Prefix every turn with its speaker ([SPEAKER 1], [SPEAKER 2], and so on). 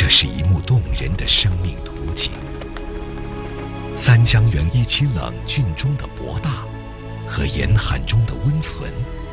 [SPEAKER 1] 这是一幕动人的生命图景。三江源一其冷峻中的博大，和严寒中的温存，